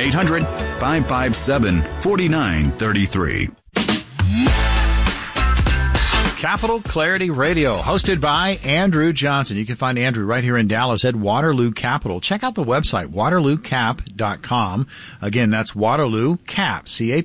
800-557-4933. Capital Clarity Radio, hosted by Andrew Johnson. You can find Andrew right here in Dallas at Waterloo Capital. Check out the website, waterloocap.com. Again, that's waterloocap,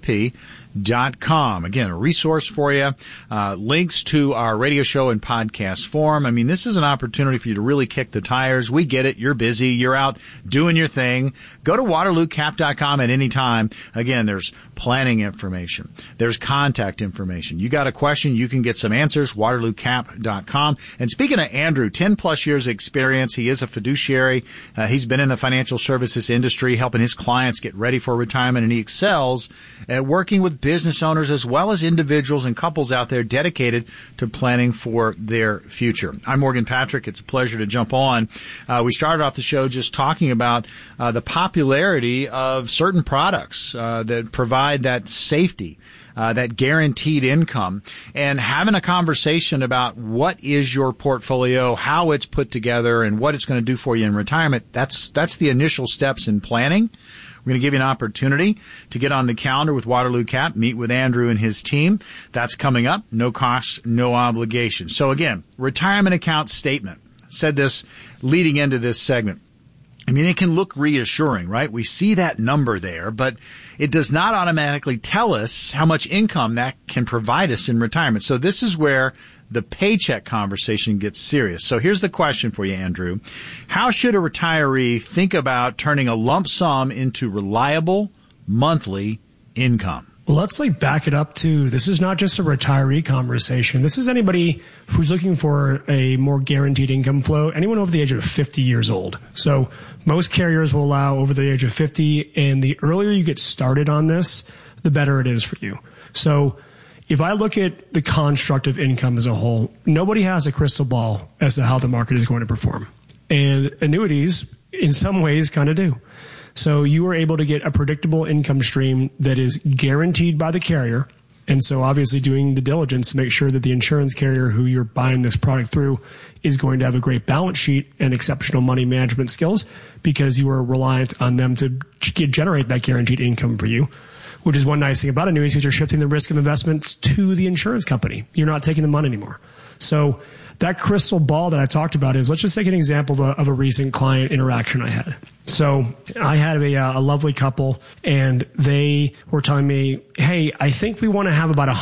C-A-P.com. Again, a resource for you. Links to our radio show in podcast form. I mean, this is an opportunity for you to really kick the tires. We get it. You're busy. You're out doing your thing. Go to waterloocap.com at any time. Again, there's planning information. There's contact information. You got a question, you can get some answers, waterloocap.com. And speaking of Andrew, 10 plus years experience. He is a fiduciary. He's been in the financial services industry helping his clients get ready for retirement, and he excels at working with business owners as well as individuals and couples out there dedicated to planning for their future. I'm Morgan Patrick. It's a pleasure to jump on. We started off the show just talking about the popularity of certain products that provide that safety, that guaranteed income, and having a conversation about what is your portfolio, how it's put together, and what it's going to do for you in retirement. That's the initial steps in planning. We're going to give you an opportunity to get on the calendar with Waterloo Cap, meet with Andrew and his team. That's coming up. No cost, no obligation. So again, retirement account statement. Said this leading into this segment. I mean, it can look reassuring, right? We see that number there, but it does not automatically tell us how much income that can provide us in retirement. So this is where the paycheck conversation gets serious. So here's the question for you, Andrew. How should a retiree think about turning a lump sum into reliable monthly income? Well, let's back it up to, this is not just a retiree conversation. This is anybody who's looking for a more guaranteed income flow, anyone over the age of 50 years old. So most carriers will allow over the age of 50, and the earlier you get started on this, the better it is for you. So if I look at the construct of income as a whole, nobody has a crystal ball as to how the market is going to perform. And annuities, in some ways, kind of do. So you are able to get a predictable income stream that is guaranteed by the carrier. And so obviously doing the diligence to make sure that the insurance carrier who you're buying this product through is going to have a great balance sheet and exceptional money management skills, because you are reliant on them to generate that guaranteed income for you. Which is one nice thing about annuities, is you're shifting the risk of investments to the insurance company. You're not taking the money anymore. So that crystal ball that I talked about is, let's just take an example of a recent client interaction I had. So I had a lovely couple, and they were telling me, hey, I think we want to have about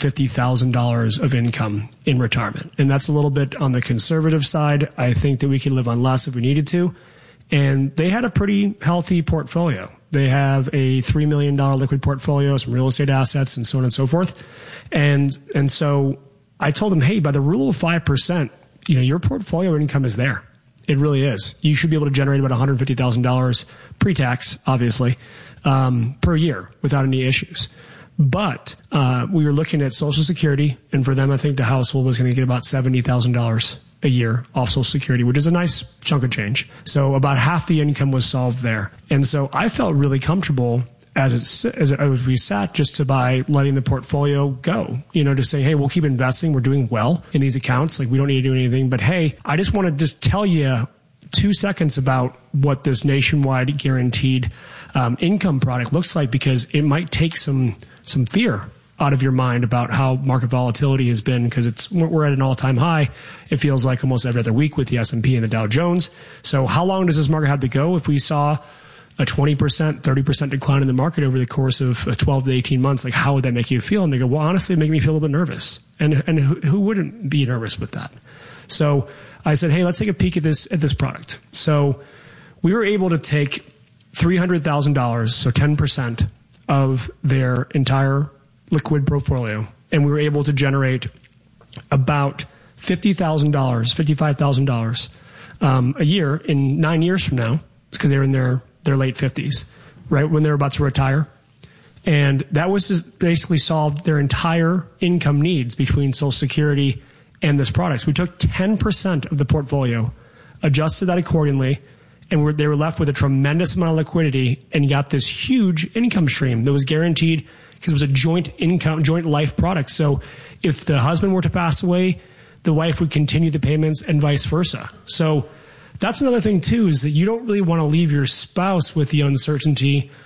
$150,000 of income in retirement. And that's a little bit on the conservative side. I think that we could live on less if we needed to. And they had a pretty healthy portfolio. They have a $3 million liquid portfolio, some real estate assets, and so on and so forth. And so I told them, hey, by the rule of 5%, your portfolio income is there. It really is. You should be able to generate about $150,000 pre-tax, obviously, per year without any issues. But we were looking at Social Security, and for them, I think the household was going to get about $70,000 a year off Social Security, which is a nice chunk of change. So about half the income was solved there. And so I felt really comfortable as we sat just by letting the portfolio go, just saying, hey, we'll keep investing. We're doing well in these accounts. We don't need to do anything. But hey, I just want to just tell you 2 seconds about what this nationwide guaranteed income product looks like, because it might take some fear out of your mind about how market volatility has been, because we're at an all-time high. It feels like almost every other week with the S&P and the Dow Jones. So how long does this market have to go? If we saw a 20%, 30% decline in the market over the course of 12 to 18 months, how would that make you feel? And they go, well, honestly, it made me feel a little bit nervous. And who wouldn't be nervous with that? So I said, hey, let's take a peek at this product. So we were able to take $300,000, so 10% of their entire liquid portfolio, and we were able to generate about $50,000, $55,000 a year in 9 years from now, because they're in their late 50s, right when they're about to retire. And that was just basically solved their entire income needs between Social Security and this product. So we took 10% of the portfolio, adjusted that accordingly, and they were left with a tremendous amount of liquidity and got this huge income stream that was guaranteed, because it was a joint life product. So if the husband were to pass away, the wife would continue the payments and vice versa. So that's another thing too, is that you don't really want to leave your spouse with the uncertainty